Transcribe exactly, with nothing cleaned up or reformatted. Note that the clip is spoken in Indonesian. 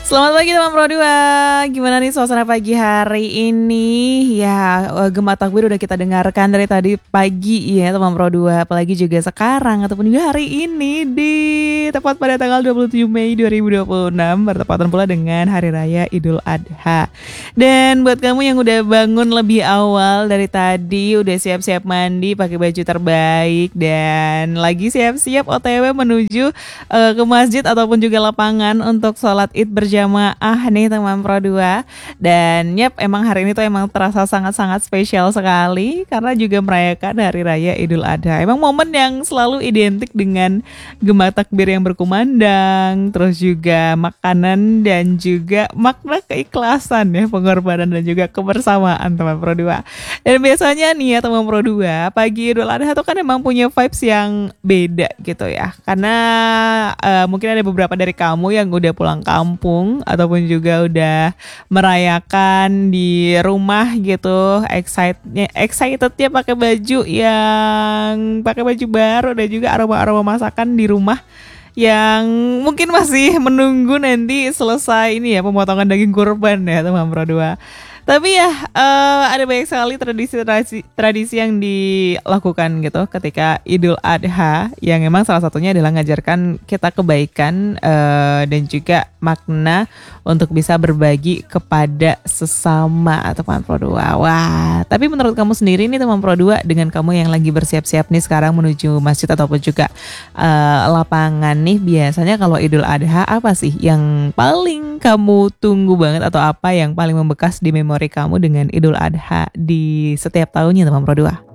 Selamat pagi teman Pro dua. Gimana nih suasana pagi hari ini? Ya, eh, Gema Takbir udah kita dengarkan dari tadi pagi ya teman Pro dua. Apalagi juga sekarang ataupun juga hari ini di tepat pada tanggal dua puluh tujuh Mei dua ribu dua puluh enam, bertepatan pula dengan Hari Raya Idul Adha. Dan buat kamu yang udah bangun lebih awal dari tadi, udah siap-siap mandi, pakai baju terbaik dan lagi siap-siap O T W menuju eh, ke masjid ataupun juga lapangan untuk sholat Id berjamaah nih teman Pro dua. Dan yep, emang hari ini tuh emang terasa sangat-sangat spesial sekali karena juga merayakan Hari Raya Idul Adha. Emang momen yang selalu identik dengan gema takbir yang berkumandang, terus juga makanan dan juga makna keikhlasan ya, pengorbanan dan juga kebersamaan teman Pro dua. Dan biasanya nih ya teman Pro dua, pagi Idul Adha tuh kan emang punya vibes yang beda gitu ya. Karena uh, mungkin ada beberapa dari kamu yang udah pulang kampung ataupun juga udah merayakan di rumah gitu, excitednya excitednya pakai baju yang pakai baju baru dan juga aroma-aroma masakan di rumah yang mungkin masih menunggu nanti selesai ini ya, pemotongan daging kurban ya teman Pro dua. Tapi ya uh, ada banyak sekali tradisi-tradisi tradisi yang dilakukan gitu ketika Idul Adha, yang emang salah satunya adalah ngajarkan kita kebaikan uh, dan juga makna untuk bisa berbagi kepada sesama teman Pro dua. Wah, tapi menurut kamu sendiri nih teman Pro dua, dengan kamu yang lagi bersiap-siap nih sekarang menuju masjid ataupun juga uh, lapangan nih, biasanya kalau Idul Adha apa sih yang paling kamu tunggu banget atau apa yang paling membekas di memori kamu dengan Idul Adha di setiap tahunnya teman Pro dua?